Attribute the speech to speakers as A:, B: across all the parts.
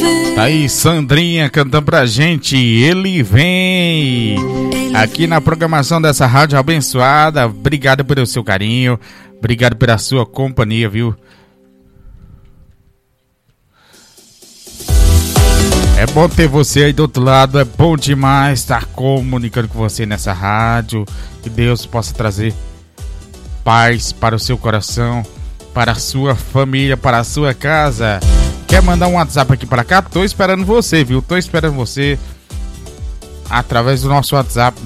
A: Tá aí Sandrinha cantando pra gente, Ele Vem. Aqui na programação dessa rádio abençoada. Obrigado pelo seu carinho, obrigado pela sua companhia, viu? É bom ter você aí do outro lado, é bom demais estar comunicando com você nessa rádio. Que Deus possa trazer paz para o seu coração, para a sua família, para a sua casa. Quer mandar um WhatsApp aqui para cá? Tô esperando você, viu? Tô esperando você através do nosso WhatsApp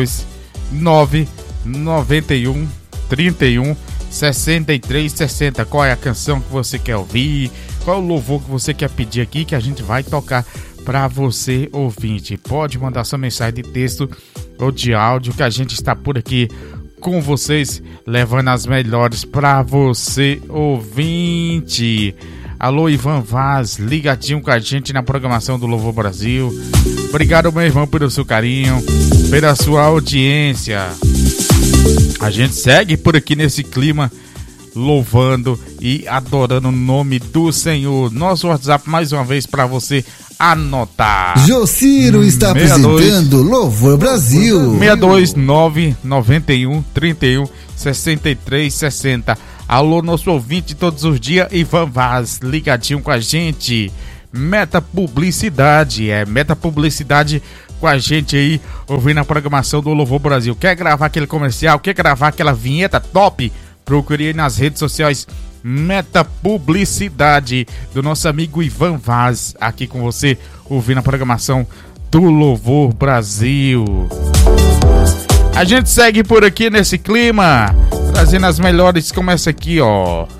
A: 62991316360. Qual é a canção que você quer ouvir? Qual é o louvor que você quer pedir aqui que a gente vai tocar para você, ouvinte? Pode mandar sua mensagem de texto ou de áudio que a gente está por aqui com vocês, levando as melhores para você, ouvinte. Alô, Ivan Vaz, ligadinho com a gente na programação do Louvor Brasil. Obrigado, meu irmão, pelo seu carinho, pela sua audiência. A gente segue por aqui nesse clima, louvando e adorando o nome do Senhor. Nosso WhatsApp, mais uma vez, para você anotar.
B: Jociro está apresentando Louvor Brasil.
A: 62991316360. Alô, nosso ouvinte de todos os dias, Ivan Vaz, ligadinho com a gente. Meta Publicidade, Meta Publicidade com a gente aí, ouvindo a programação do Louvor Brasil. Quer gravar aquele comercial, quer gravar aquela vinheta top? Procure aí nas redes sociais Meta Publicidade, do nosso amigo Ivan Vaz, aqui com você, ouvindo a programação do Louvor Brasil. A gente segue por aqui nesse clima, trazendo as melhores. Começa aqui, ó.